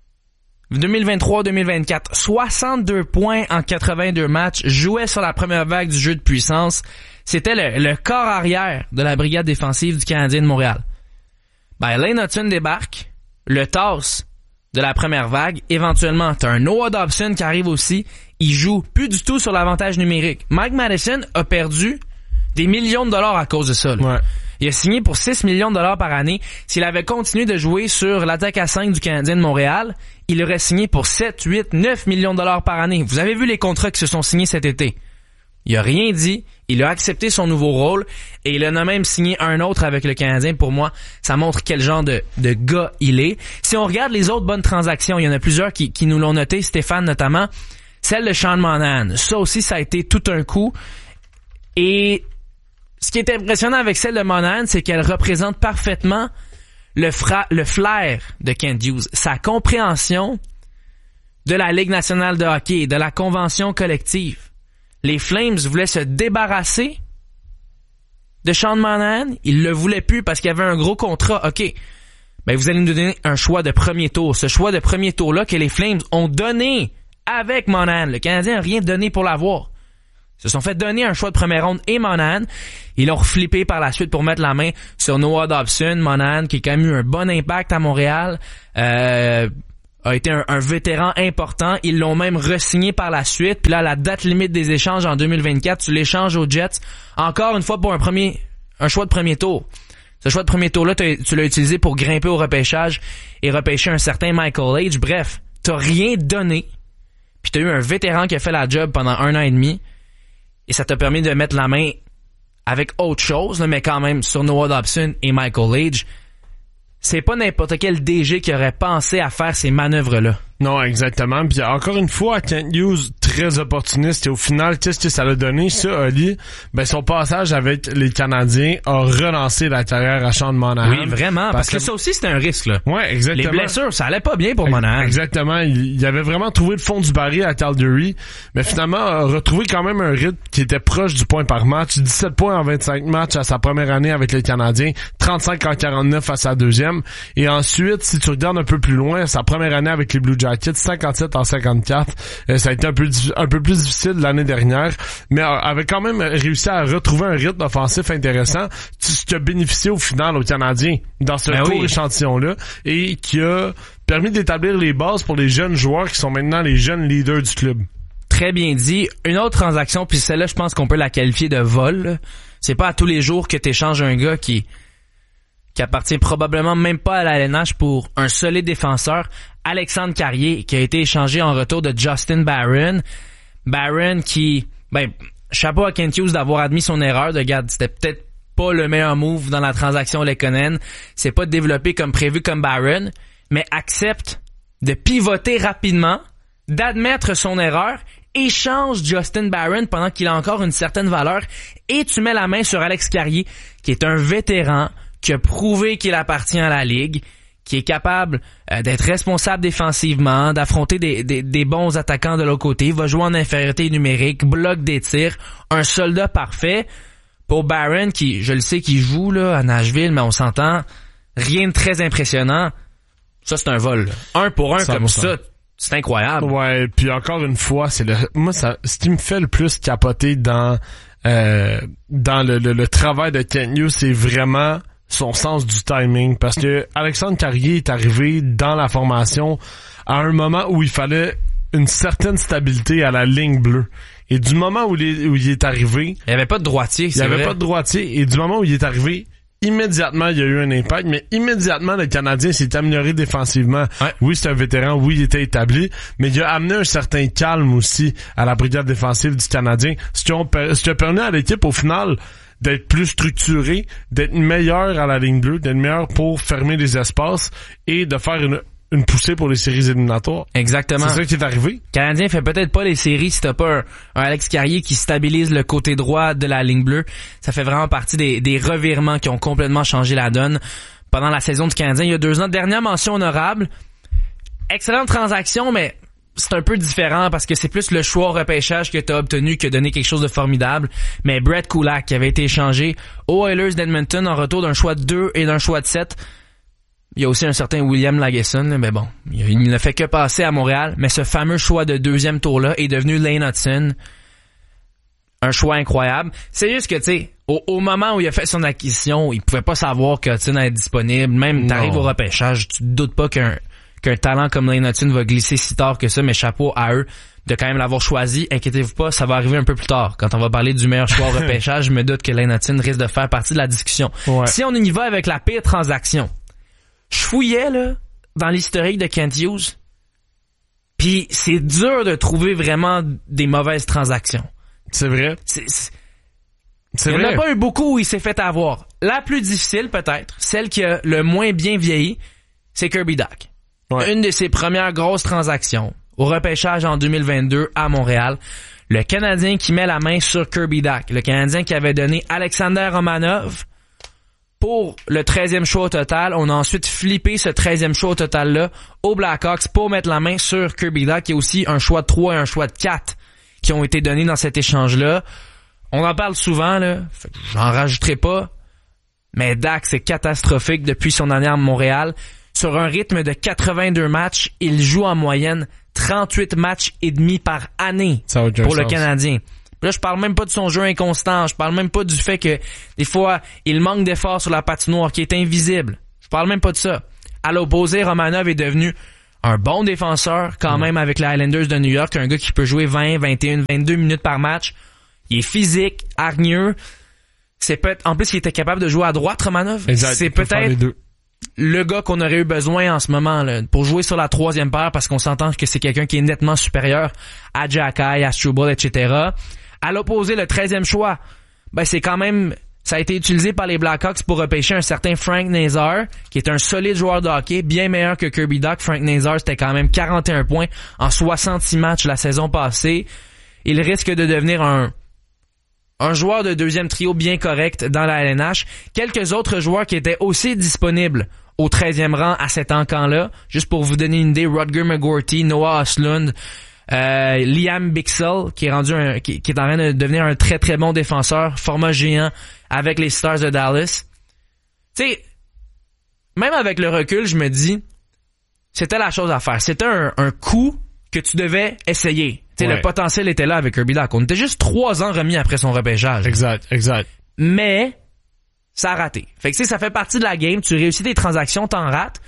deux mille vingt-trois deux mille vingt-quatre, soixante-deux points en quatre-vingt-deux matchs, jouait sur la première vague du jeu de puissance. C'était le, le corps arrière de la brigade défensive du Canadien de Montréal. Ben, Lane Hutton débarque, le tasse de la première vague. Éventuellement, t'as un Noah Dobson qui arrive aussi. Il joue plus du tout sur l'avantage numérique. Mike Matheson a perdu des millions de dollars à cause de ça. Là. Ouais. Il a signé pour six millions de dollars par année. S'il avait continué de jouer sur l'attaque à cinq du Canadien de Montréal, il aurait signé pour sept, huit, neuf millions de dollars par année. Vous avez vu les contrats qui se sont signés cet été. Il a rien dit. Il a accepté son nouveau rôle et il en a même signé un autre avec le Canadien. Pour moi, ça montre quel genre de, de gars il est. Si on regarde les autres bonnes transactions, il y en a plusieurs qui, qui nous l'ont noté, Stéphane notamment, celle de Sean Monahan. Ça aussi, ça a été tout un coup. Et ce qui est impressionnant avec celle de Monahan, c'est qu'elle représente parfaitement le, fra- le flair de Kent Hughes, sa compréhension de la Ligue nationale de hockey, de la convention collective. Les Flames voulaient se débarrasser de Sean Monahan. Ils le voulaient plus parce qu'il y avait un gros contrat. OK, ben vous allez nous donner un choix de premier tour. Ce choix de premier tour-là que les Flames ont donné avec Monahan. Le Canadien n'a rien donné pour l'avoir. Ils se sont fait donner un choix de première ronde et Monahan. Ils l'ont reflippé par la suite pour mettre la main sur Noah Dobson. Monahan qui a quand même eu un bon impact à Montréal. Euh, a été un, un vétéran important. Ils l'ont même re-signé par la suite. Puis là, la date limite des échanges en deux mille vingt-quatre, tu l'échanges aux Jets. Encore une fois pour un premier, un choix de premier tour. Ce choix de premier tour-là, tu l'as utilisé pour grimper au repêchage et repêcher un certain Michael Age. Bref, t'as rien donné. Puis t'as eu un vétéran qui a fait la job pendant un an et demi. Et ça t'a permis de mettre la main avec autre chose, mais quand même sur Noah Dobson et Michael Age. C'est pas n'importe quel D G qui aurait pensé à faire ces manœuvres-là. Non, exactement. Puis encore une fois, Kent Hughes, très opportuniste. Et au final, qu'est-ce que ça l'a donné, ça, Oli? Ben, son passage avec les Canadiens a relancé la carrière à Sean Monahan. Oui, vraiment. Parce, parce que, que ça aussi, c'était un risque, là. Ouais, exactement. Les blessures, ça allait pas bien pour Monahan. Exactement. Il, il avait vraiment trouvé le fond du baril à Calgary. Mais finalement, a retrouvé quand même un rythme qui était proche du point par match. dix-sept points en vingt-cinq matchs à sa première année avec les Canadiens. trente-cinq en quarante-neuf à sa deuxième. Et ensuite, si tu regardes un peu plus loin, sa première année avec les Blue Jackets, cinquante-sept en cinquante-quatre. Euh, ça a été un peu un peu plus difficile l'année dernière, mais euh, avait quand même réussi à retrouver un rythme offensif intéressant, ce qui a bénéficié au final aux Canadiens dans ce ben court oui. échantillon-là et qui a permis d'établir les bases pour les jeunes joueurs qui sont maintenant les jeunes leaders du club. Très bien dit. Une autre transaction, puis celle-là, je pense qu'on peut la qualifier de vol. Là. C'est pas à tous les jours que tu échanges un gars qui qui appartient probablement même pas à la L N H pour un solide défenseur, Alexandre Carrier, qui a été échangé en retour de Justin Barron. Barron qui, ben, chapeau à Kent Hughes d'avoir admis son erreur, de garde, c'était peut-être pas le meilleur move dans la transaction Lekonen, c'est pas développé comme prévu comme Barron, mais accepte de pivoter rapidement, d'admettre son erreur, échange Justin Barron pendant qu'il a encore une certaine valeur et tu mets la main sur Alex Carrier, qui est un vétéran, qui a prouvé qu'il appartient à la Ligue, qui est capable euh, d'être responsable défensivement, d'affronter des, des, des bons attaquants de l'autre côté, va jouer en infériorité numérique, bloque des tirs, un soldat parfait. Pour Barron, qui, je le sais qu'il joue là à Nashville, mais on s'entend, rien de très impressionnant. Ça, c'est un vol. Là. Un pour un comme ça, c'est incroyable. Ouais, puis encore une fois, c'est le moi ça ce qui me fait le plus capoter dans euh, dans le, le, le travail de Kent Hughes, c'est vraiment son sens du timing, parce que Alexandre Carrier est arrivé dans la formation à un moment où il fallait une certaine stabilité à la ligne bleue. Et du moment où il est, où il est arrivé... Il n'y avait pas de droitier, c'est Il n'y avait vrai. pas de droitier. Et du moment où il est arrivé, immédiatement, il y a eu un impact. Mais immédiatement, le Canadien s'est amélioré défensivement. Ouais. Oui, c'est un vétéran. Oui, il était établi. Mais il a amené un certain calme aussi à la brigade défensive du Canadien. Ce qui, ont, ce qui a permis à l'équipe, au final, d'être plus structuré, d'être meilleur à la ligne bleue, d'être meilleur pour fermer les espaces et de faire une... une poussée pour les séries éliminatoires. Exactement. C'est ça qui est arrivé. Le Canadien fait peut-être pas les séries si t'as pas un, un Alex Carrier qui stabilise le côté droit de la ligne bleue. Ça fait vraiment partie des, des revirements qui ont complètement changé la donne pendant la saison du Canadien il y a deux ans. Dernière mention honorable. Excellente transaction, mais c'est un peu différent parce que c'est plus le choix au repêchage que t'as obtenu qui a donné quelque chose de formidable. Mais Brett Kulak qui avait été échangé aux Oilers d'Edmonton en retour d'un choix de deux et d'un choix de sept. Il y a aussi un certain William Lagesson, mais bon, il ne fait que passer à Montréal. Mais ce fameux choix de deuxième tour-là est devenu Lane Hutson. Un choix incroyable. C'est juste que, tu sais, au, au moment où il a fait son acquisition, il pouvait pas savoir que Hutson allait être disponible. Même, t'arrives au repêchage, tu te doutes pas qu'un, qu'un talent comme Lane Hutson va glisser si tard que ça, mais chapeau à eux de quand même l'avoir choisi. Inquiétez-vous pas, ça va arriver un peu plus tard. Quand on va parler du meilleur choix au repêchage, je me doute que Lane Hutson risque de faire partie de la discussion. Ouais. Si on y va avec la pire transaction, je fouillais, là, dans l'historique de Kent Hughes, pis c'est dur de trouver vraiment des mauvaises transactions. C'est vrai. C'est, c'est... C'est Il n'y en vrai. a pas eu beaucoup où il s'est fait avoir. La plus difficile, peut-être, celle qui a le moins bien vieilli, c'est Kirby Dach. Ouais. Une de ses premières grosses transactions, au repêchage en deux mille vingt-deux à Montréal. Le Canadien qui met la main sur Kirby Dach. Le Canadien qui avait donné Alexander Romanov pour le treizième choix au total. On a ensuite flippé ce treizième choix au total-là aux Blackhawks pour mettre la main sur Kirby Dach. Il y a aussi un choix de trois et un choix de quatre qui ont été donnés dans cet échange-là. On en parle souvent, là. Fait que j'en rajouterai pas. Mais Dach, c'est catastrophique depuis son année à Montréal. Sur un rythme de quatre-vingt-deux matchs, il joue en moyenne trente-huit matchs et demi par année Ça a aucun pour le sens. Canadien. Puis là, je parle même pas de son jeu inconstant. Je parle même pas du fait que, des fois, il manque d'effort sur la patinoire, qui est invisible. Je parle même pas de ça. À l'opposé, Romanov est devenu un bon défenseur, quand même, avec les Islanders de New York. Un gars qui peut jouer vingt, vingt et un, vingt-deux minutes par match. Il est physique, hargneux. C'est peut-être, en plus, il était capable de jouer à droite, Romanov. Exact. C'est Il peut faire les peut-être deux. le gars qu'on aurait eu besoin en ce moment là, pour jouer sur la troisième paire parce qu'on s'entend que c'est quelqu'un qui est nettement supérieur à Jacky, à Struble, et cetera. À l'opposé, le treizième choix, ben c'est quand même, ça a été utilisé par les Blackhawks pour repêcher un certain Frank Nazar, qui est un solide joueur de hockey, bien meilleur que Kirby Dach. Frank Nazar, c'était quand même quarante et un points en soixante-six matchs la saison passée. Il risque de devenir un un joueur de deuxième trio bien correct dans la L N H. Quelques autres joueurs qui étaient aussi disponibles au treizième rang à cet encamp-là. Juste pour vous donner une idée, Rutger McGourty, Noah Östlund, euh, Liam Bichsel, qui est rendu un, qui, qui est en train de devenir un très très bon défenseur, format géant avec les Stars de Dallas. Tu sais, même avec le recul, je me dis, c'était la chose à faire. C'était un, un coup que tu devais essayer. Tu sais, Ouais. le potentiel était là avec Kirby Dach. On était juste trois ans remis après son repêchage. Exact, exact. Mais ça a raté. Fait que tu sais, ça fait partie de la game. Tu réussis tes transactions, t'en rates.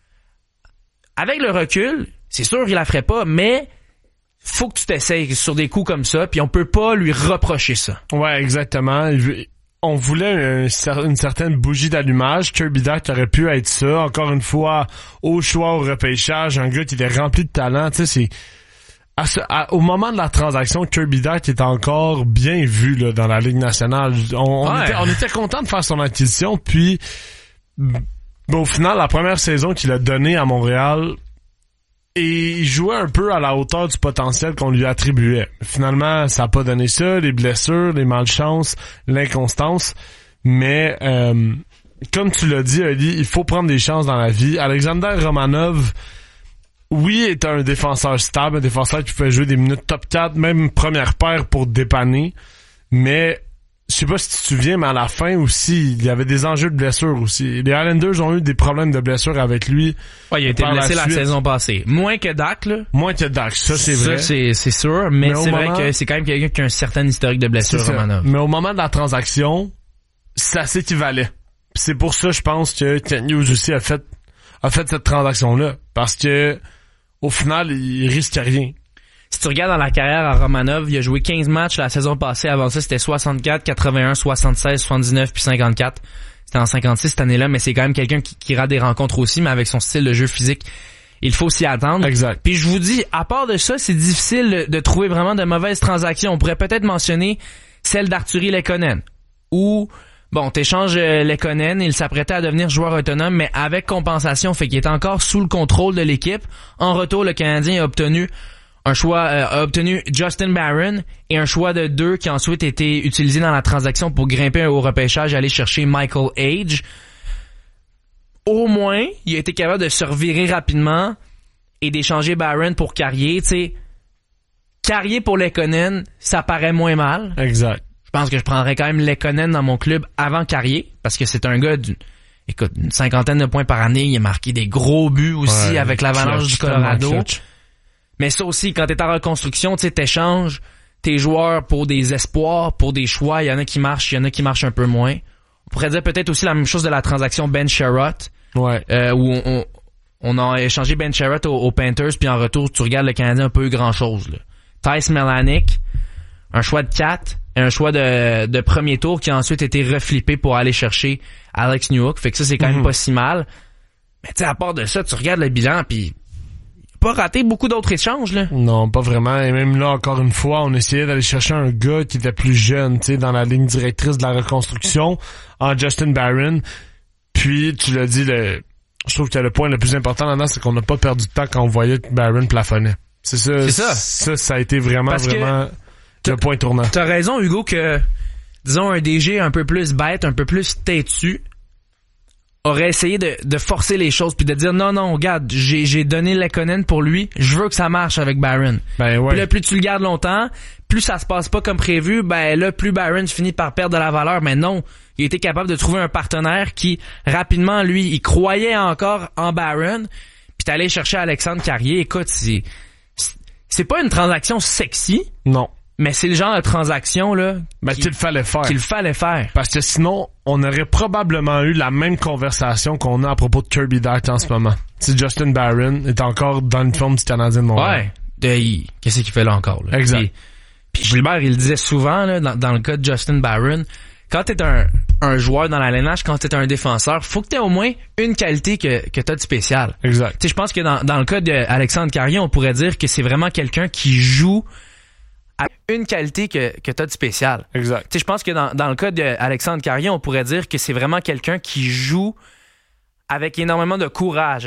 Avec le recul, c'est sûr qu'il la ferait pas, mais faut que tu t'essayes sur des coups comme ça, puis on peut pas lui reprocher ça. Ouais, exactement. Il veut- On voulait un cer- une certaine bougie d'allumage. Kirby Dach aurait pu être ça. Encore une fois, au choix, au repêchage, un gars qui était rempli de talent. Tu sais, c'est à ce- à- au moment de la transaction, Kirby Dach est encore bien vu là, dans la Ligue nationale. On, on Ouais. était, on était content de faire son acquisition. Puis, ben, au final, la première saison qu'il a donnée à Montréal, Et il jouait un peu à la hauteur du potentiel qu'on lui attribuait. Finalement, ça a pas donné ça, les blessures, les malchances, l'inconstance. Mais euh, comme tu l'as dit, Ali, il faut prendre des chances dans la vie. Alexander Romanov, oui, est un défenseur stable, un défenseur qui pouvait jouer des minutes top quatre, même première paire pour dépanner. Mais je sais pas si tu te souviens, mais à la fin aussi, il y avait des enjeux de blessures aussi. Les Islanders ont eu des problèmes de blessures avec lui. Ouais, il a été blessé la, la saison passée. Moins que Dak, là. Moins que Dak, ça c'est vrai. Ça, c'est, c'est sûr, mais, mais c'est moment, vrai que c'est quand même quelqu'un qui a un certain historique de blessures, Romanov. Mais au moment de la transaction, ça s'équivalait. Pis c'est pour ça, je pense, que Kent Hughes aussi a fait, a fait cette transaction-là. Parce que, au final, il risque rien. Si tu regardes dans la carrière à Romanov, il a joué quinze matchs la saison passée. Avant ça, c'était soixante-quatre, quatre-vingt-un, soixante-seize, soixante-dix-neuf puis cinquante-quatre. C'était en cinquante-six cette année-là, mais c'est quand même quelqu'un qui, qui rate des rencontres aussi, mais avec son style de jeu physique, il faut s'y attendre. Exact. Puis je vous dis, à part de ça, c'est difficile de trouver vraiment de mauvaises transactions. On pourrait peut-être mentionner celle d'Artturi Lehkonen, où, bon, t'échanges Lehkonen, il s'apprêtait à devenir joueur autonome, mais avec compensation, fait qu'il est encore sous le contrôle de l'équipe. En retour, le Canadien a obtenu un choix, euh, a obtenu Justin Barron et un choix de deux qui a ensuite été utilisé dans la transaction pour grimper au repêchage et aller chercher Michael Age. Au moins, il a été capable de se revirer rapidement et d'échanger Barron pour Carrier. Tu sais, Carrier pour Lehkonen, ça paraît moins mal. Exact. Je pense que je prendrais quand même Lehkonen dans mon club avant Carrier, parce que c'est un gars d'une, écoute, une cinquantaine de points par année. Il a marqué des gros buts aussi ouais, avec l'Avalanche du Colorado. Clutch. Mais ça aussi, quand t'es en reconstruction, tu sais, t'échanges tes joueurs pour des espoirs, pour des choix. Il y en a qui marchent, il y en a qui marchent un peu moins. On pourrait dire peut-être aussi la même chose de la transaction Ben Sherratt, ouais. euh, où on, on a échangé Ben Sherratt aux, aux Panthers, puis en retour, tu regardes le Canadien, un peu eu grand-chose. Là. Tice Melanick, un choix de quatre, et un choix de, de premier tour qui a ensuite été reflippé pour aller chercher Alex Newhook. Fait que ça, c'est quand mm-hmm. même pas si mal. Mais tu sais, à part de ça, tu regardes le bilan, puis pas raté beaucoup d'autres échanges, là. Non, pas vraiment. Et même là, encore une fois, on essayait d'aller chercher un gars qui était plus jeune, tu sais, dans la ligne directrice de la reconstruction, en Justin Barron. Puis, tu l'as dit, le, je trouve que le point le plus important là-dedans, c'est qu'on n'a pas perdu de temps quand on voyait que Barron plafonnait. C'est ça. C'est ça. Ça, ça a été vraiment, Parce vraiment le point tournant. T'as raison, Hugo, que, disons, un D G un peu plus bête, un peu plus têtu, aurait essayé de, de forcer les choses puis de dire non non regarde j'ai j'ai donné Lehkonen pour lui, je veux que ça marche avec Barron. Ben ouais. Puis là plus tu le gardes longtemps, plus ça se passe pas comme prévu, ben là plus Barron finit par perdre de la valeur. Mais non, il était capable de trouver un partenaire qui rapidement lui il croyait encore en Barron. Puis t'allais chercher Alexandre Carrier. Écoute, c'est c'est pas une transaction sexy. Non. Mais c'est le genre de transaction là ben, qu'il fallait faire. Qu'il fallait faire. Parce que sinon, on aurait probablement eu la même conversation qu'on a à propos de Kirby Dach en ce moment. Si Justin Barron est encore dans une forme du Canadien de Montréal. Ouais. De, il, qu'est-ce qu'il fait là encore? Là? Exact. Puis, puis Gilbert, il le disait souvent là, dans, dans le cas de Justin Barron, quand t'es un, un joueur dans la L N H, quand t'es un défenseur, faut que t'aies au moins une qualité que, que t'as de spécial. Exact. Tu sais, je pense que dans, dans le cas d'Alexandre Carrier, on pourrait dire que c'est vraiment quelqu'un qui joue à une qualité que, que t'as de spécial. Exact. Tu sais, je pense que dans, dans le cas d'Alexandre Carrier, on pourrait dire que c'est vraiment quelqu'un qui joue avec énormément de courage,